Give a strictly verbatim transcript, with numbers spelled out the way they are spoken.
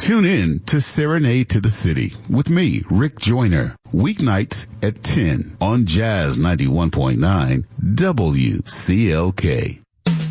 Tune in to Serenade to the City with me, Rick Joyner, weeknights at ten on Jazz ninety-one point nine W C L K.